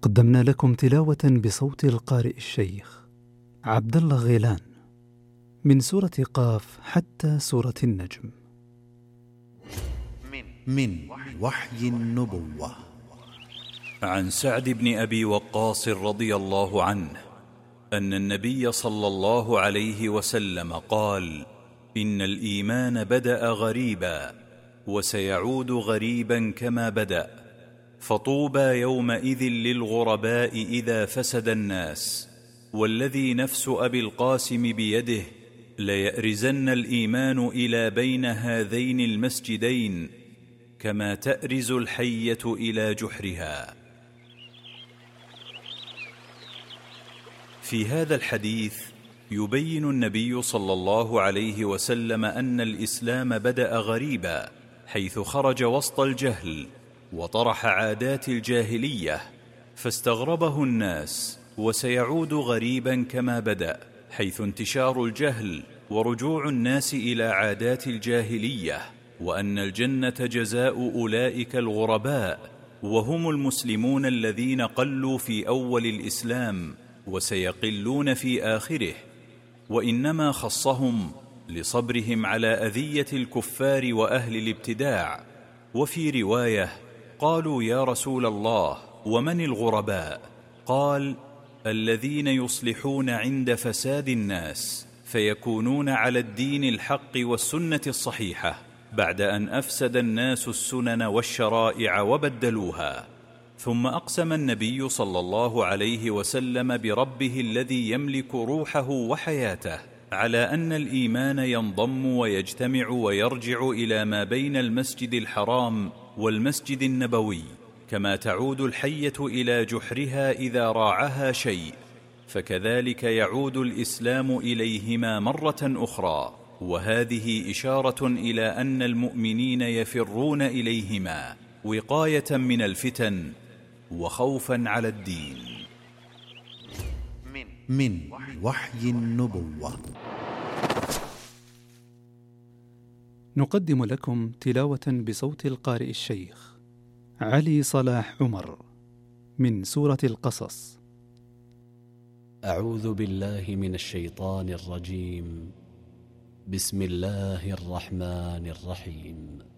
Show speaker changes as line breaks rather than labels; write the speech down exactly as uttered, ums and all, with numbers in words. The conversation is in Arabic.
قدمنا لكم تلاوة بصوت القارئ الشيخ عبد الله غيلان من سورة قاف حتى سورة النجم.
من وحي النبوة.
عن سعد بن أبي وقاص رضي الله عنه أن النبي صلى الله عليه وسلم قال: إن الإيمان بدأ غريبا وسيعود غريبا كما بدأ، فطوبى يومئذ للغرباء إذا فسد الناس، والذي نفس أبي القاسم بيده ليأرزن الإيمان إلى بين هذين المسجدين كما تأرز الحية إلى جحرها. في هذا الحديث يبين النبي صلى الله عليه وسلم أن الإسلام بدأ غريبا، حيث خرج وسط الجهل وطرح عادات الجاهلية فاستغربه الناس، وسيعود غريبا كما بدأ، حيث انتشار الجهل ورجوع الناس إلى عادات الجاهلية، وأن الجنة جزاء أولئك الغرباء، وهم المسلمون الذين قلوا في أول الإسلام وسيقلون في آخره، وإنما خصهم لصبرهم على أذية الكفار وأهل الابتداع. وفي رواية قالوا: يا رسول الله، ومن الغرباء؟ قال: الذين يصلحون عند فساد الناس فيكونون على الدين الحق والسنة الصحيحة بعد أن أفسد الناس السنن والشرائع وبدلوها. ثم أقسم النبي صلى الله عليه وسلم بربه الذي يملك روحه وحياته على أن الإيمان ينضم ويجتمع ويرجع إلى ما بين المسجد الحرام والمسجد النبوي، كما تعود الحية إلى جحرها إذا راعها شيء، فكذلك يعود الإسلام إليهما مرة أخرى، وهذه إشارة إلى أن المؤمنين يفرون إليهما وقاية من الفتن وخوفا على الدين.
من وحي النبوة.
نقدم لكم تلاوة بصوت القارئ الشيخ علي صلاح عمر من سورة القصص.
أعوذ بالله من الشيطان الرجيم. بسم الله الرحمن الرحيم.